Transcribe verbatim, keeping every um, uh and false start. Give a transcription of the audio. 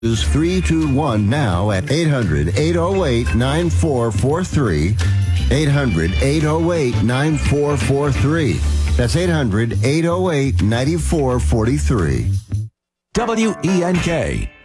Use three two one now at eight hundred, eight oh eight, nine four four three. eight hundred, eight oh eight, nine four four three. That's eight hundred, eight oh eight, nine four four three. W E N K,